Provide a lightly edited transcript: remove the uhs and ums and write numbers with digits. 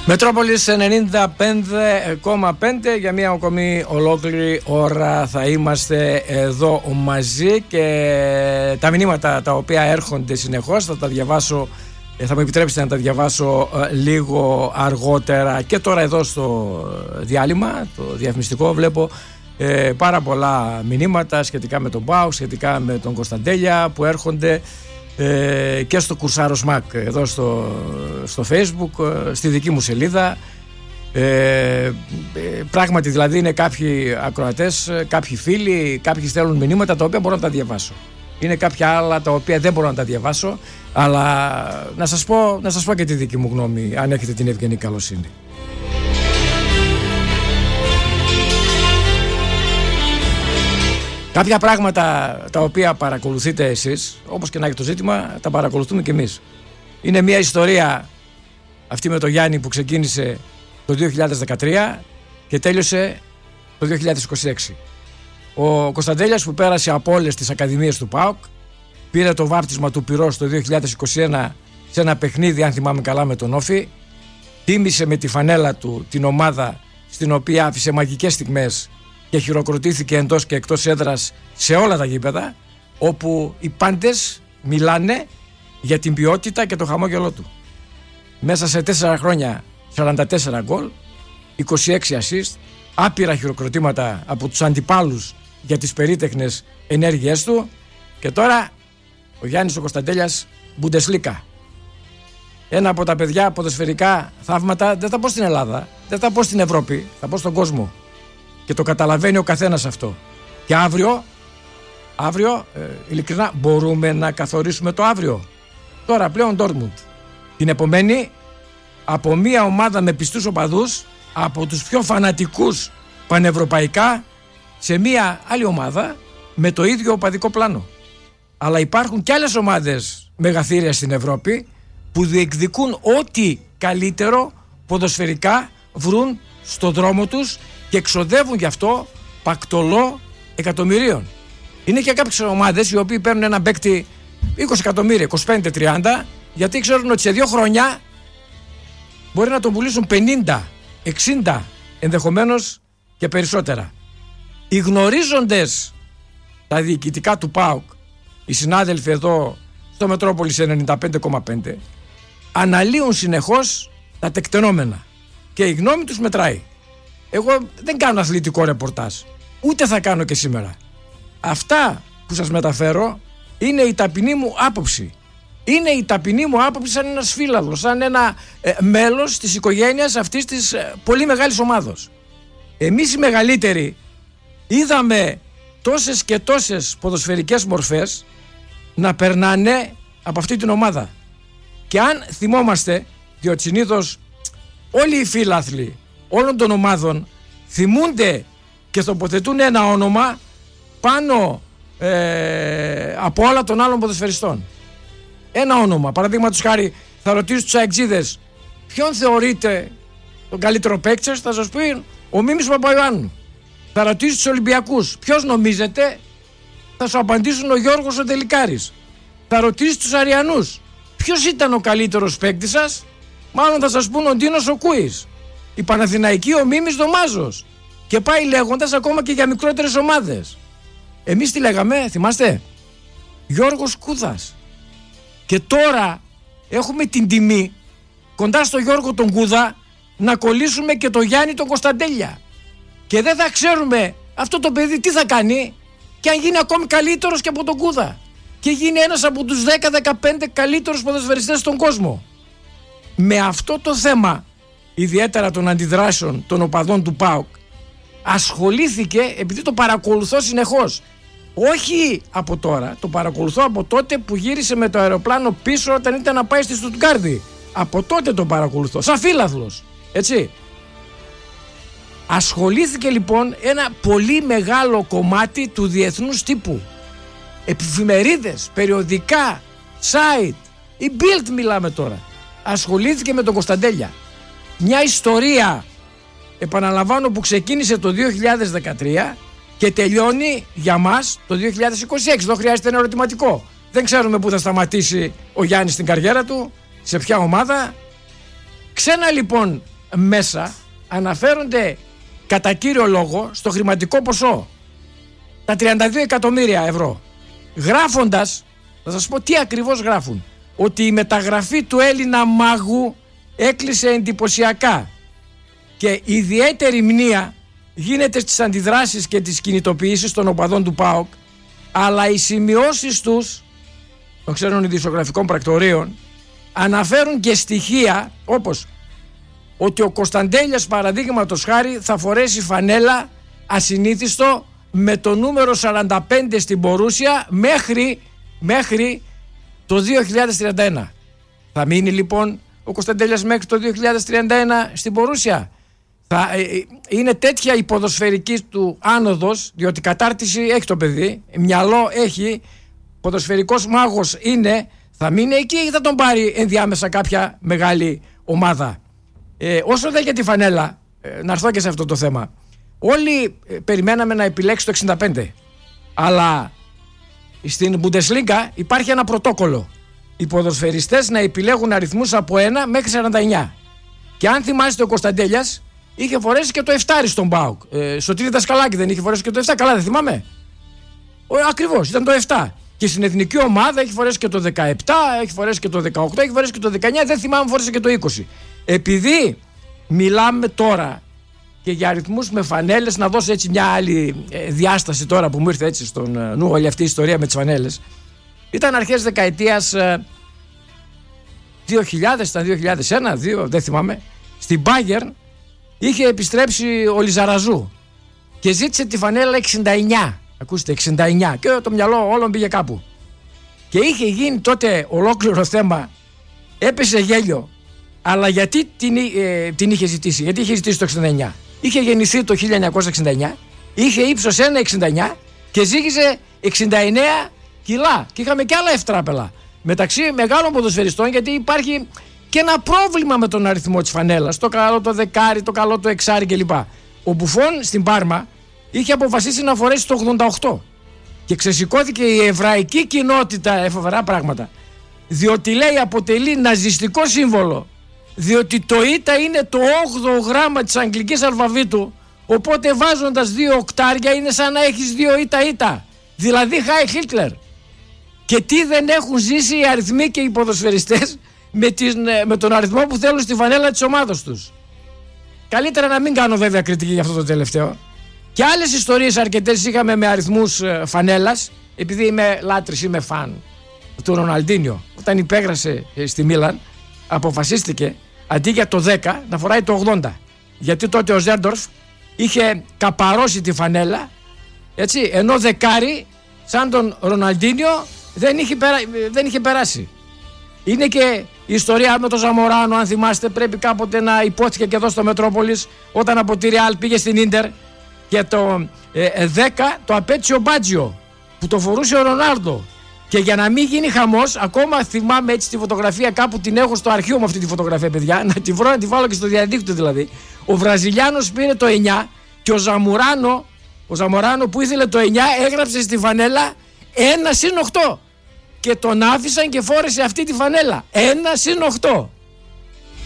Μετρόπολης 95,5 για μια ακόμη ολόκληρη ώρα θα είμαστε εδώ μαζί και τα μηνύματα τα οποία έρχονται συνεχώς θα τα διαβάσω, θα μου επιτρέψετε να τα διαβάσω λίγο αργότερα και τώρα εδώ στο διάλειμμα, το διαφημιστικό βλέπω πάρα πολλά μηνύματα σχετικά με τον ΠΑΟΚ, σχετικά με τον Κωνσταντέλια που έρχονται και στο Κουρσάρο ΣΜΑΚ εδώ στο Facebook, στη δική μου σελίδα. Πράγματι δηλαδή είναι κάποιοι ακροατές, κάποιοι φίλοι, κάποιοι στέλνουν μηνύματα τα οποία μπορώ να τα διαβάσω. Είναι κάποια άλλα τα οποία δεν μπορώ να τα διαβάσω, αλλά να σας πω και τη δική μου γνώμη αν έχετε την ευγενή καλοσύνη. Κάποια πράγματα τα οποία παρακολουθείτε εσείς, όπως και να έχει το ζήτημα, τα παρακολουθούμε και εμείς. Είναι μια ιστορία αυτή με τον Γιάννη που ξεκίνησε το 2013 και τέλειωσε το 2026. Ο Κωνσταντέλιας που πέρασε από όλες τις ακαδημίες του ΠΑΟΚ, πήρε το βάπτισμα του πυρός το 2021 σε ένα παιχνίδι, αν θυμάμαι καλά, με τον Όφη. Τίμησε με τη φανέλα του την ομάδα στην οποία άφησε μαγικές στιγμές και χειροκροτήθηκε εντός και εκτός έδρας σε όλα τα γήπεδα, όπου οι πάντες μιλάνε για την ποιότητα και το χαμόγελό του. Μέσα σε 4 χρόνια 44 γκολ, 26 assist, άπειρα χειροκροτήματα από τους αντιπάλους για τις περίτεχνες ενέργειές του και τώρα ο Γιάννης ο Κωνσταντέλιας Bundesliga. Ένα από τα παιδιά ποδοσφαιρικά θαύματα, δεν θα πω στην Ελλάδα, δεν θα πω στην Ευρώπη, θα πω στον κόσμο. Και το καταλαβαίνει ο καθένας αυτό. Και αύριο, ειλικρινά, μπορούμε να καθορίσουμε το αύριο. Τώρα πλέον Dortmund. Την επομένη, από μια ομάδα με πιστούς οπαδούς, από τους πιο φανατικούς πανευρωπαϊκά, σε μια άλλη ομάδα με το ίδιο οπαδικό πλάνο. Αλλά υπάρχουν και άλλες ομάδες μεγαθύρια στην Ευρώπη που διεκδικούν ό,τι καλύτερο ποδοσφαιρικά βρουν στο δρόμο τους και εξοδεύουν γι' αυτό πακτολό εκατομμυρίων. Είναι και κάποιες ομάδες οι οποίοι παίρνουν ένα παίκτη 20 εκατομμύρια, 25-30, γιατί ξέρουν ότι σε 2 χρόνια μπορεί να τον πουλήσουν 50, 60, ενδεχομένως και περισσότερα. Οι γνωρίζοντες τα διοικητικά του ΠΑΟΚ, οι συνάδελφοι εδώ στο Μετρόπολης 95,5, αναλύουν συνεχώς τα τεκτενόμενα και η γνώμη τους μετράει. Εγώ δεν κάνω αθλητικό ρεπορτάζ, ούτε θα κάνω και σήμερα. Αυτά που σας μεταφέρω είναι η ταπεινή μου άποψη. Είναι η ταπεινή μου άποψη σαν ένας φίλαθλος, σαν ένα μέλος της οικογένειας αυτής της πολύ μεγάλης ομάδος. Εμείς οι μεγαλύτεροι είδαμε τόσες και τόσες ποδοσφαιρικές μορφές να περνάνε από αυτή την ομάδα. Και αν θυμόμαστε, διότι συνήθως όλοι οι φίλαθλοι όλων των ομάδων θυμούνται και τοποθετούν ένα όνομα πάνω από όλα των άλλων ποδοσφαιριστών. Ένα όνομα, παραδείγματος χάρη, θα ρωτήσω τους αεξίδες ποιον θεωρείτε τον καλύτερο παίκτη, θα σας πει ο Μίμης Παπαϊωάννου. Θα ρωτήσω τους Ολυμπιακούς ποιος νομίζετε, θα σου απαντήσουν ο Γιώργος ο Τελικάρης. Θα ρωτήσω τους Αριανούς ποιος ήταν ο καλύτερος παίκτης σας, μάλλον θα σας πούν ο Ντίνος ο Κούης. Η Παναθηναϊκή ο Μίμης Δωμάζος. Και πάει λέγοντας ακόμα και για μικρότερες ομάδες. Εμείς τι λέγαμε, θυμάστε? Γιώργος Κούδας. Και τώρα έχουμε την τιμή κοντά στο Γιώργο τον Κούδα να κολλήσουμε και το Γιάννη τον Κωνσταντέλια. Και δεν θα ξέρουμε αυτό το παιδί τι θα κάνει και αν γίνει ακόμη καλύτερος και από τον Κούδα και γίνει ένας από τους 10-15 καλύτερους ποδοσφαιριστές στον κόσμο. Με αυτό το θέμα, ιδιαίτερα των αντιδράσεων των οπαδών του ΠΑΟΚ, ασχολήθηκε επειδή το παρακολουθώ συνεχώς. Όχι από τώρα, το παρακολουθώ από τότε που γύρισε με το αεροπλάνο πίσω όταν ήταν να πάει στη Στουτγκάρδη. Από τότε το παρακολουθώ, σαν φίλαθλος, έτσι. Ασχολήθηκε λοιπόν ένα πολύ μεγάλο κομμάτι του διεθνούς τύπου. Εφημερίδες, περιοδικά, site, η Bild μιλάμε τώρα. Ασχολήθηκε με τον Κωνσταντέλια. Μια ιστορία, επαναλαμβάνω, που ξεκίνησε το 2013 και τελειώνει για μας το 2026. Εδώ χρειάζεται ένα ερωτηματικό. Δεν ξέρουμε πού θα σταματήσει ο Γιάννης στην καριέρα του, σε ποια ομάδα. Ξένα λοιπόν μέσα αναφέρονται κατά κύριο λόγο στο χρηματικό ποσό, τα 32 εκατομμύρια ευρώ, γράφοντας, θα σας πω τι ακριβώς γράφουν, ότι η μεταγραφή του Έλληνα μάγου έκλεισε εντυπωσιακά και ιδιαίτερη μνήα γίνεται στις αντιδράσεις και τις κινητοποιήσεις των οπαδών του ΠΑΟΚ, αλλά οι σημειώσεις τους, των ξένων ειδησιογραφικών πρακτορείων, αναφέρουν και στοιχεία όπως ότι ο Κωνσταντέλιας, παραδείγματος χάρη, θα φορέσει φανέλα ασυνήθιστο με το νούμερο 45 στην Μπορούσια μέχρι το 2031. Θα μείνει λοιπόν ο Κωνσταντέλιας μέχρι το 2031 στην Μπορούσια? Είναι τέτοια η ποδοσφαιρική του άνοδος, διότι κατάρτιση έχει το παιδί, μυαλό έχει, ποδοσφαιρικός μάγος είναι, θα μείνει εκεί ή θα τον πάρει ενδιάμεσα κάποια μεγάλη ομάδα? Όσο δεν για τη φανέλα, να έρθω και σε αυτό το θέμα, όλοι περιμέναμε να επιλέξει το 65, αλλά στην Bundesliga υπάρχει ένα πρωτόκολλο, οι ποδοσφαιριστές να επιλέγουν αριθμούς από 1 μέχρι 49, και αν θυμάστε ο Κωνσταντέλιας είχε φορέσει και το 7 στον ΠΑΟΚ. Σωτήρη Δασκαλάκη δεν είχε φορέσει και το 7? Καλά δεν θυμάμαι? Ακριβώς, ήταν το 7. Και στην εθνική ομάδα έχει φορέσει και το 17, έχει φορέσει και το 18, έχει φορέσει και το 19, δεν θυμάμαι φορέσει και το 20. Επειδή μιλάμε τώρα και για αριθμούς με φανέλες, να δώσω έτσι μια άλλη διάσταση τώρα που μου ήρθε έτσι στον νου όλη αυτή η ιστορία με τις φανέλες. Ήταν αρχές δεκαετίας 2000, ήταν 2001, 2, δεν θυμάμαι. Στην Bayern είχε επιστρέψει ο Λιζαραζού και ζήτησε τη φανέλα 69. Ακούστε, 69, και το μυαλό όλων πήγε κάπου. Και είχε γίνει τότε ολόκληρο θέμα, έπεσε γέλιο. Αλλά γιατί την είχε ζητήσει? Γιατί είχε ζητήσει το 69? Είχε γεννηθεί το 1969, είχε ύψος 1,69 και ζύγιζε 69 κιλά. Και είχαμε και άλλα ευτράπελα μεταξύ μεγάλων ποδοσφαιριστών, γιατί υπάρχει και ένα πρόβλημα με τον αριθμό της φανέλας. Το καλό το δεκάρι, το καλό το εξάρι κλπ. Ο Μπουφόν στην Πάρμα είχε αποφασίσει να φορέσει το 88 και ξεσηκώθηκε η εβραϊκή κοινότητα, φοβερά πράγματα, διότι λέει αποτελεί ναζιστικό σύμβολο, διότι το ΙΤΑ είναι το 8ο γράμμα της αγγλικής αλφαβήτου, οπότε βάζοντας 2 οκτάρια είναι σαν να έχεις 2 ΙΤΑ, δηλαδή Χάι Χίτλερ. Και τι δεν έχουν ζήσει οι αριθμοί και οι ποδοσφαιριστές με τον αριθμό που θέλουν στη φανέλα της ομάδας τους. Καλύτερα να μην κάνω βέβαια κριτική για αυτό το τελευταίο. Και άλλες ιστορίες αρκετές είχαμε με αριθμούς φανέλας, επειδή είμαι λάτρης, είμαι φαν του Ροναλντίνιο. Όταν υπέγραψε στη Μίλαν, αποφασίστηκε αντί για το 10 να φοράει το 80, γιατί τότε ο Ζέντορφ είχε καπαρώσει τη φανέλα, έτσι, ενώ δεκάρι σαν τον Ροναλντίνιο δεν είχε περάσει. Είναι και η ιστορία με τον Ζαμοράνο, αν θυμάστε, πρέπει κάποτε να υπόθηκε και εδώ στο Μετρόπολης, όταν από τη Ρεάλ πήγε στην Ίντερ και το 10 το απέτυχε ο Μπάτζιο που το φορούσε ο Ρονάλντο. Και για να μην γίνει χαμός, ακόμα θυμάμαι έτσι τη φωτογραφία, κάπου την έχω στο αρχείο μου αυτή τη φωτογραφία, παιδιά, να τη βρω, να τη βάλω και στο διαδίκτυο δηλαδή. Ο Βραζιλιάνος πήρε το 9 και ο Ζαμοράνο που ήθελε το 9 έγραψε στη φανέλα 1/8 και τον άφησαν και φόρεσε αυτή τη φανέλα 1/8.